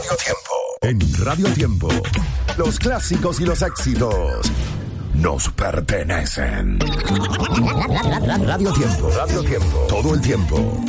Radio Tiempo. En Radio Tiempo, los clásicos y los éxitos nos pertenecen. Radio Tiempo. Radio Tiempo. Todo el tiempo.